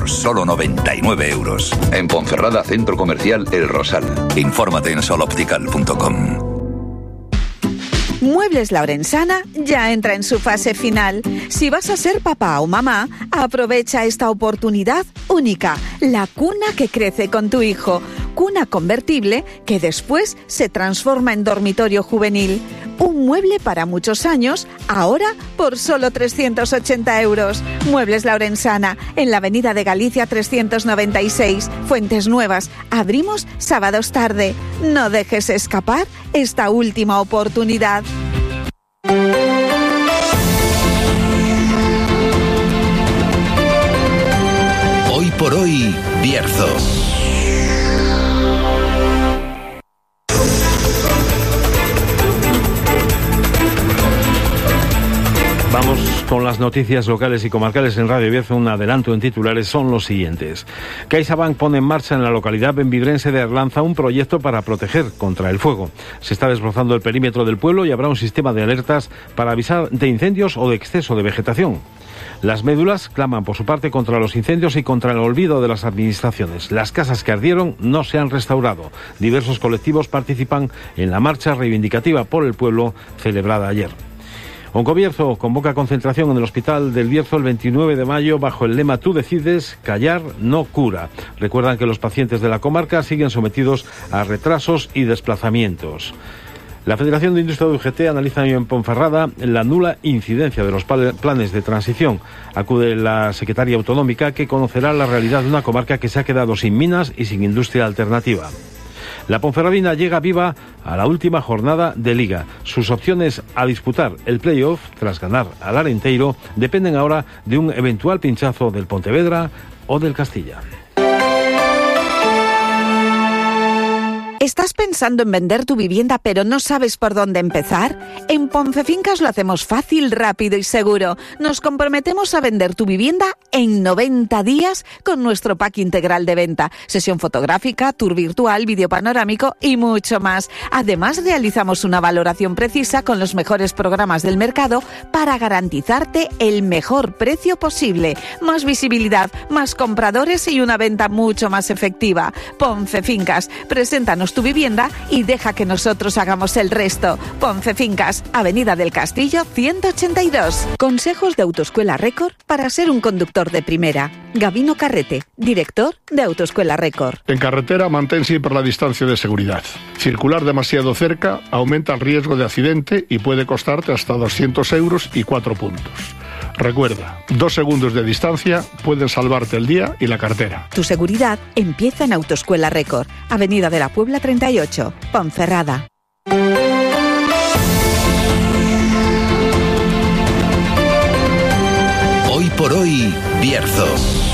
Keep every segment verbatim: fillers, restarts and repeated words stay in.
por solo noventa y nueve euros. En Ponferrada, Centro Comercial El Rosal. Infórmate en sol optical punto com. Muebles La Orensana ya entra en su fase final. Si vas a ser papá o mamá, aprovecha esta oportunidad única. La cuna que crece con tu hijo. Cuna convertible que después se transforma en dormitorio juvenil. Un mueble para muchos años, ahora por solo trescientos ochenta euros. Muebles La Orensana, en la avenida de Galicia trescientos noventa y seis, Fuentes Nuevas. Abrimos sábados tarde. No dejes escapar esta última oportunidad. Hoy por hoy, Bierzo. Vamos con las noticias locales y comarcales en Radio Bierzo. Un adelanto en titulares son los siguientes. CaixaBank pone en marcha en la localidad benvidrense de Arlanza un proyecto para proteger contra el fuego. Se está desbrozando el perímetro del pueblo y habrá un sistema de alertas para avisar de incendios o de exceso de vegetación. Las médulas claman por su parte contra los incendios y contra el olvido de las administraciones. Las casas que ardieron no se han restaurado. Diversos colectivos participan en la marcha reivindicativa por el pueblo celebrada ayer. Oncobierzo convoca concentración en el Hospital del Bierzo el veintinueve de mayo bajo el lema Tú decides, callar no cura. Recuerdan que los pacientes de la comarca siguen sometidos a retrasos y desplazamientos. La Federación de Industria de U G T analiza hoy en Ponferrada la nula incidencia de los planes de transición. Acude la secretaria autonómica que conocerá la realidad de una comarca que se ha quedado sin minas y sin industria alternativa. La Ponferradina llega viva a la última jornada de Liga. Sus opciones a disputar el play-off tras ganar al Arenteiro dependen ahora de un eventual pinchazo del Pontevedra o del Castilla. ¿Estás pensando en vender tu vivienda pero no sabes por dónde empezar? En Poncefincas lo hacemos fácil, rápido y seguro. Nos comprometemos a vender tu vivienda en noventa días con nuestro pack integral de venta. Sesión fotográfica, tour virtual, vídeo panorámico y mucho más. Además, realizamos una valoración precisa con los mejores programas del mercado para garantizarte el mejor precio posible. Más visibilidad, más compradores y una venta mucho más efectiva. Poncefincas, preséntanos tu vivienda y deja que nosotros hagamos el resto. Poncefincas, Avenida del Castillo ciento ochenta y dos. Consejos de Autoescuela Récord para ser un conductor de primera. Gabino Carrete, director de Autoescuela Récord. En carretera mantén siempre la distancia de seguridad. Circular demasiado cerca aumenta el riesgo de accidente y puede costarte hasta doscientos euros y cuatro puntos. Recuerda, dos segundos de distancia pueden salvarte el día y la cartera. Tu seguridad empieza en Autoescuela Récord, Avenida de la Puebla treinta y ocho, Ponferrada. Hoy por hoy, Bierzo.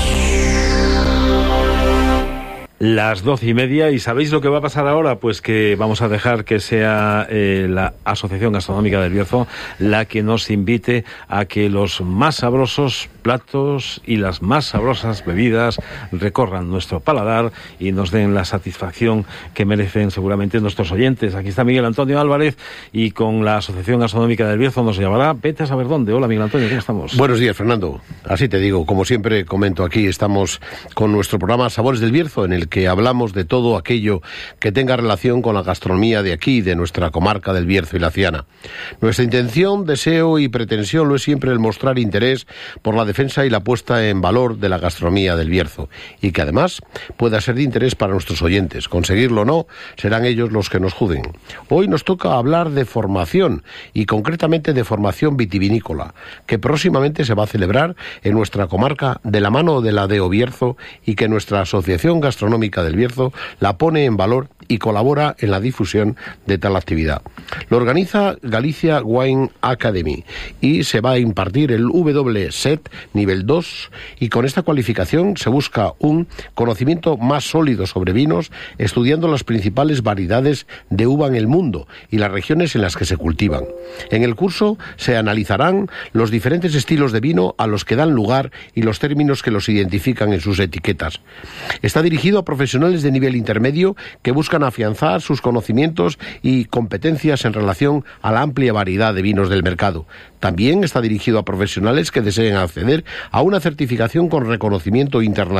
Las doce y media, ¿y sabéis lo que va a pasar ahora? Pues que vamos a dejar que sea eh, la Asociación Gastronómica del Bierzo la que nos invite a que los más sabrosos platos y las más sabrosas bebidas recorran nuestro paladar y nos den la satisfacción que merecen seguramente nuestros oyentes. Aquí está Miguel Antonio Álvarez y con la Asociación Gastronómica del Bierzo nos llevará, vete a saber dónde. Hola Miguel Antonio, ¿cómo estamos? Buenos días, Fernando. Así te digo, como siempre comento aquí, estamos con nuestro programa Sabores del Bierzo, en el que hablamos de todo aquello que tenga relación con la gastronomía de aquí, de nuestra comarca del Bierzo y la Ciana. Nuestra intención, deseo y pretensión lo es siempre el mostrar interés por la defensa y la puesta en valor de la gastronomía del Bierzo, y que además pueda ser de interés para nuestros oyentes. Conseguirlo o no, serán ellos los que nos juzguen. Hoy nos toca hablar de formación, y concretamente de formación vitivinícola, que próximamente se va a celebrar en nuestra comarca de la mano de la D E O Bierzo, y que nuestra Asociación Gastronómica del Bierzo la pone en valor y colabora en la difusión de tal actividad. Lo organiza Galicia Wine Academy y se va a impartir el W S E T nivel dos, y con esta cualificación se busca un conocimiento más sólido sobre vinos, estudiando las principales variedades de uva en el mundo y las regiones en las que se cultivan. En el curso se analizarán los diferentes estilos de vino a los que dan lugar y los términos que los identifican en sus etiquetas. Está dirigido a profesionales de nivel intermedio que buscan afianzar sus conocimientos y competencias en relación a la amplia variedad de vinos del mercado. También está dirigido a profesionales que deseen acceder a una certificación con reconocimiento internacional